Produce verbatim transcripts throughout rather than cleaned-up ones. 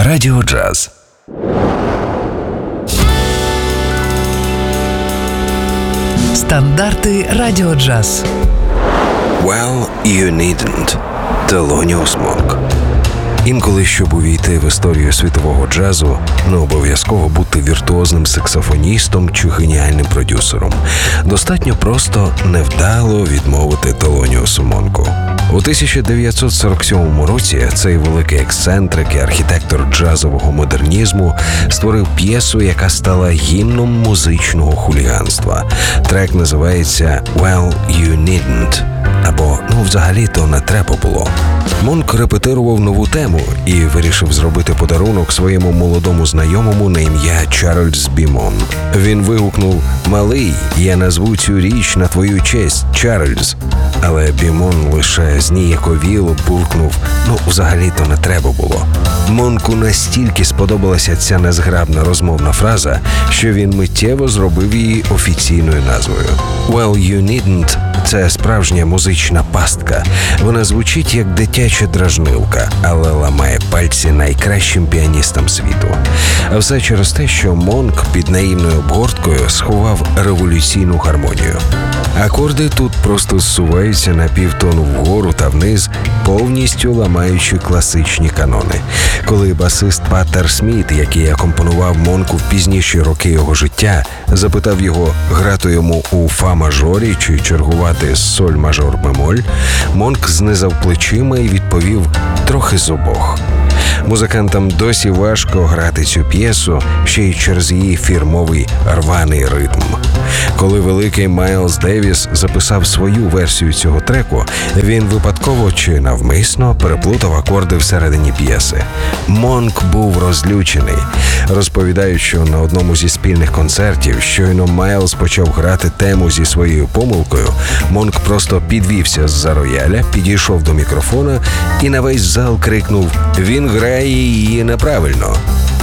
Радіо Джаз. Стандарти Радіо Джаз. Well, you needn't. Thelonious Monk. Інколи, щоб увійти в історію світового джазу, не обов'язково бути віртуозним саксофоністом чи геніальним продюсером. Достатньо просто невдало відмовити Телоніусу Монку. У тисяча дев'ятсот сорок сьомому році цей великий ексцентрик і архітектор джазового модернізму створив п'єсу, яка стала гімном музичного хуліганства. Трек називається «Well, you needn't». Або, ну, взагалі-то не треба було. Монк репетирував нову тему і вирішив зробити подарунок своєму молодому знайомому на ім'я Чарльз Бімон. Він вигукнув: «Малий, я назву цю річ на твою честь, Чарльз». Але Бімон лише зніяковіло буркнув: «Ну, взагалі-то не треба було». Монку настільки сподобалася ця незграбна розмовна фраза, що він миттєво зробив її офіційною назвою. «Well, you needn't» – це справжня музична пастка. Вона звучить як дитяча дражнилка, але ламає пальці найкращим піаністам світу. А все через те, що Монк під наївною обгорткою сховав революційну гармонію. Акорди тут просто зсуваються на півтону вгору та вниз, повністю ламаючи класичні канони. Коли басист Паттер Сміт, який акомпонував Монку в пізніші роки його життя, запитав його грати йому у фа-мажорі чи чергувати з соль-мажор-бемоль, Монк знизав плечима і відповів: «Трохи з обох». Музикантам досі важко грати цю п'єсу, ще й через її фірмовий рваний ритм. Коли великий Майлз Девіс записав свою версію цього треку, він випадково чи навмисно переплутав акорди всередині п'єси. Монк був розлючений. Розповідають, що на одному зі спільних концертів, щойно Майлз почав грати тему зі своєю помилкою, Монк просто підвівся з-за рояля, підійшов до мікрофона і на весь зал крикнув: «Він грає її неправильно».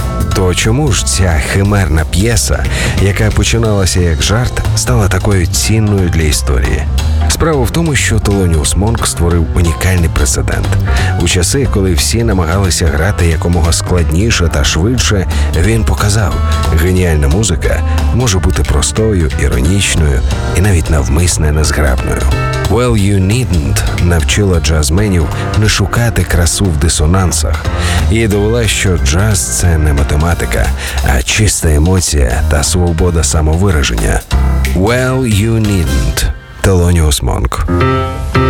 То чому ж ця химерна п'єса, яка починалася як жарт, стала такою цінною для історії? Справа в тому, що Телоніус Монк створив унікальний прецедент. У часи, коли всі намагалися грати якомога складніше та швидше, він показав: геніальна музика може бути простою, іронічною і навіть навмисне незграбною. «Well, you needn't» навчила джазменів не шукати красу в дисонансах і довела, що джаз – це не математика, а чиста емоція та свобода самовираження. «Well, you needn't» – Телоніус Монк.